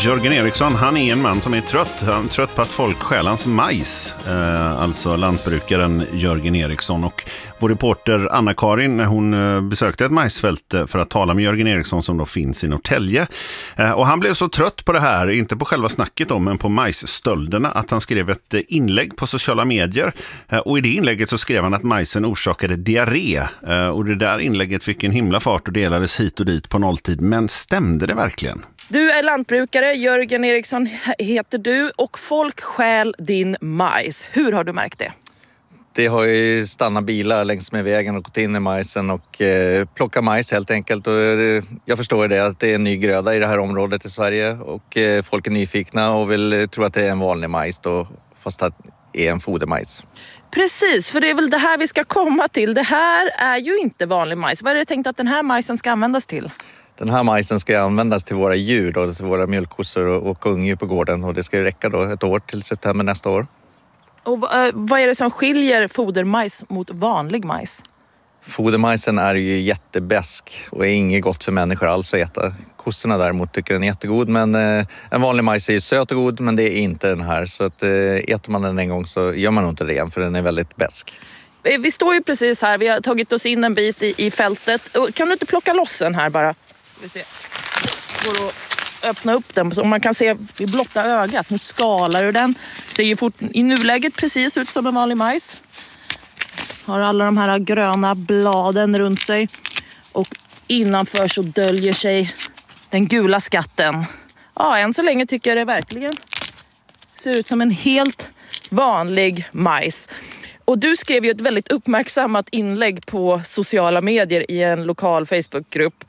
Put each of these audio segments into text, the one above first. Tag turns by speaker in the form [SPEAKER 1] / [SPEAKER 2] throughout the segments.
[SPEAKER 1] Jörgen Eriksson, han är en man som är trött. Han är trött på att folk stjäl hans majs. Alltså lantbrukaren Jörgen Eriksson. Och vår reporter Anna-Karin, hon besökte ett majsfält för att tala med Jörgen Eriksson som då finns i Norrtälje. Och han blev så trött på det här, inte på själva snacket om, men på majsstölderna, att han skrev ett inlägg på sociala medier. Och i det inlägget så skrev han att majsen orsakade diarré. Och det där inlägget fick en himla fart och delades hit och dit på nolltid. Men stämde det verkligen?
[SPEAKER 2] Du är lantbrukare, Jörgen Eriksson heter du, och folk stjäl din majs. Hur har du märkt det?
[SPEAKER 3] Det har ju stannat bilar längs med vägen och gått in i majsen och plockat majs helt enkelt. Och jag förstår det att det är en ny gröda i det här området i Sverige och folk är nyfikna och vill tro att det är en vanlig majs då, fast att det är en fodermajs.
[SPEAKER 2] Precis, för det är väl det här vi ska komma till. Det här är ju inte vanlig majs. Vad är det tänkt att den här majsen ska användas till? Den
[SPEAKER 3] här majsen ska användas till våra djur, då, till våra mjölkkossor och ungdjur på gården. Och det ska räcka då ett år till september nästa år.
[SPEAKER 2] Och vad är det som skiljer fodermajs mot vanlig majs?
[SPEAKER 3] Fodermajsen är ju jättebäsk och är inget gott för människor alls att äta. Kossorna däremot tycker den är jättegod, men en vanlig majs är söt och god, men det är inte den här. Så att äter man den en gång så gör man nog inte det igen, för den är väldigt bäsk.
[SPEAKER 2] Vi står ju precis här, vi har tagit oss in en bit i fältet. Kan du inte plocka loss den här bara? Vi ser. Går att öppna upp den så man kan se i blotta ögat. Nu skalar du den. Ser ju i nuläget precis ut som en vanlig majs. Har alla de här gröna bladen runt sig. Och innanför så döljer sig den gula skatten. Ja, än så länge tycker jag det verkligen ser ut som en helt vanlig majs. Och du skrev ju ett väldigt uppmärksammat inlägg på sociala medier i en lokal Facebookgrupp.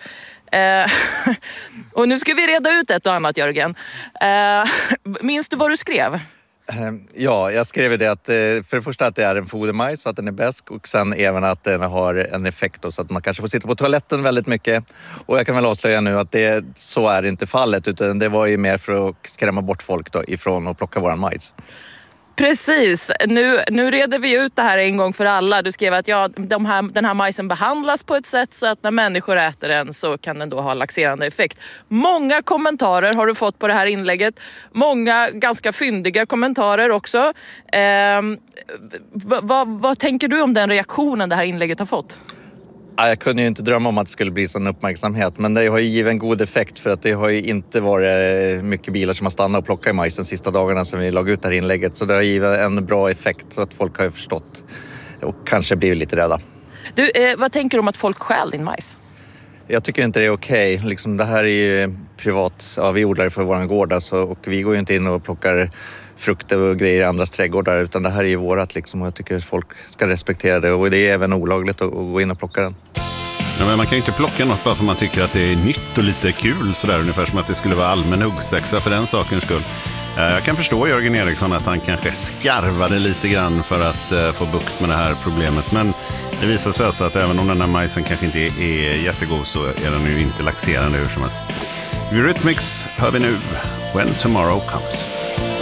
[SPEAKER 2] Och nu ska vi reda ut ett och annat, Jörgen. Minns du vad du skrev?
[SPEAKER 3] Ja, jag skrev det att för det första att det är en fodermajs så att den är bäsk, och sen även att den har en effekt då, så att man kanske får sitta på toaletten väldigt mycket. Och jag kan väl avslöja nu att så är inte fallet, utan det var ju mer för att skrämma bort folk då ifrån att plocka våran majs.
[SPEAKER 2] Precis, nu reder vi ut det här en gång för alla. Du skrev att den här majsen behandlas på ett sätt så att när människor äter den så kan den då ha laxerande effekt. Många kommentarer har du fått på det här inlägget. Många ganska fyndiga kommentarer också. Vad tänker du om den reaktionen det här inlägget har fått?
[SPEAKER 3] Jag kunde ju inte drömma om att det skulle bli sån uppmärksamhet, men det har ju givit en god effekt, för att det har ju inte varit mycket bilar som har stannat och plockat i majs de sista dagarna sedan vi lagt ut det här inlägget. Så det har givit en bra effekt så att folk har ju förstått och kanske blivit lite rädda.
[SPEAKER 2] Du, vad tänker du om att folk stjäl din majs?
[SPEAKER 3] Jag tycker inte det är okej. Liksom, det här är ju privat, vi odlar för våran gård alltså, och vi går ju inte in och plockar frukter och grejer i andras trädgårdar, utan det här är ju vårat liksom, och jag tycker att folk ska respektera det, och det är även olagligt att gå in och plocka den.
[SPEAKER 1] Ja, men man kan ju inte plocka något bara för man tycker att det är nytt och lite kul sådär, ungefär som att det skulle vara allmän huggsexa för den sakens skull. Jag kan förstå Jörgen Eriksson att han kanske skarvade lite grann för att få bukt med det här problemet, men det visar sig alltså att även om den här majsen kanske inte är jättegod så är den ju inte laxerande hur som helst. Eurythmics hör vi nu, When Tomorrow Comes.